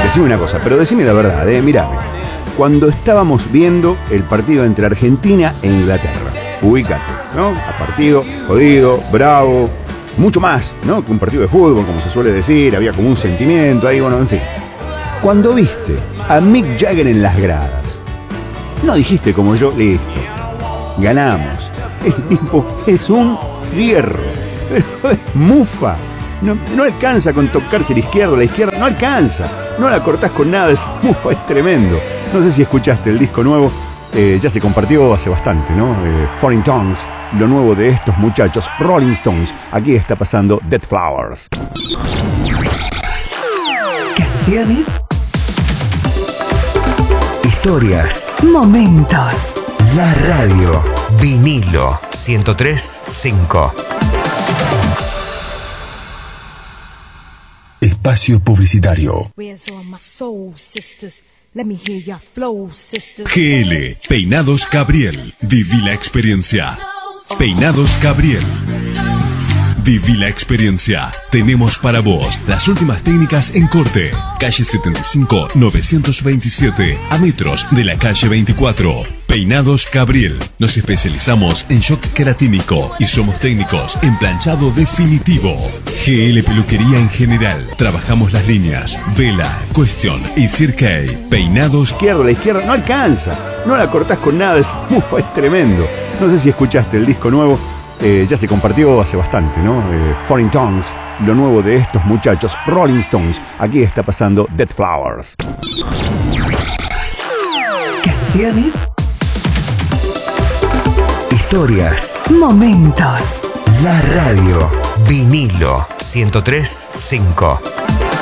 decime una cosa, pero decime la verdad, mirame. Cuando estábamos viendo el partido entre Argentina e Inglaterra, ubícate, ¿no? A partido jodido, bravo, mucho más, ¿no? Que un partido de fútbol, como se suele decir, había como un sentimiento ahí, bueno, en fin. Cuando viste a Mick Jagger en las gradas, no dijiste como yo, listo, ganamos. El tipo es un fierro, pero es mufa. No alcanza con tocarse la izquierda no alcanza. No la cortás con nada, es mufa, es tremendo. No sé si escuchaste el disco nuevo, ya se compartió hace bastante, ¿no? Foreign Tongues, lo nuevo de estos muchachos, Rolling Stones. Aquí está pasando Dead Flowers. Canciones, historias, momentos. La radio, vinilo 103.5. Espacio publicitario. GL, Peinados Gabriel. Viví la experiencia. Peinados Gabriel. Viví la experiencia. Tenemos para vos las últimas técnicas en corte. Calle 75, 927, a metros de la calle 24. Peinados Gabriel. Nos especializamos en shock queratínico y somos técnicos en planchado definitivo. GL Peluquería en general. Trabajamos las líneas Vela, Question y Cirque. Peinados. La izquierda no alcanza. No la cortás con nada, es mufa, es tremendo. No sé si escuchaste el disco nuevo. Ya se compartió hace bastante, ¿no? Foreign Tongues, lo nuevo de estos muchachos, Rolling Stones. Aquí está pasando Dead Flowers. Canciones, historias, momentos. La radio, vinilo 103.5.